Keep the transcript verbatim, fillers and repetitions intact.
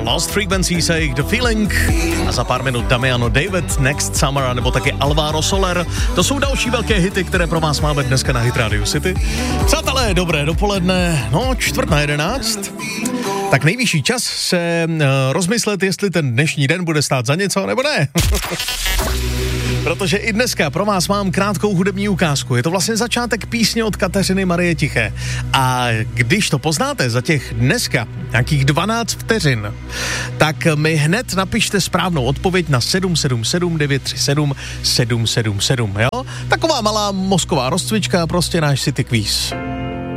Lost Frequencies, jejich The Feeling a za pár minut Damiano David, Next Summer, nebo taky Alvaro Soler. To jsou další velké hity, které pro vás máme dneska na Hit Radio City. Přátelé, dobré dopoledne, no čtvrt na jedenáct. Tak nejvyšší čas se uh, rozmyslet, jestli ten dnešní den bude stát za něco, nebo ne. Protože i dneska pro vás mám krátkou hudební ukázku. Je to vlastně začátek písně od Kateřiny Marie Tiché. A když to poznáte za těch dneska nějakých dvanáct vteřin, tak mi hned napište správnou odpověď na sedm sedm sedm devět tři sedm sedm sedm sedm, jo? Taková malá mozková rozcvička, prostě náš City Quiz.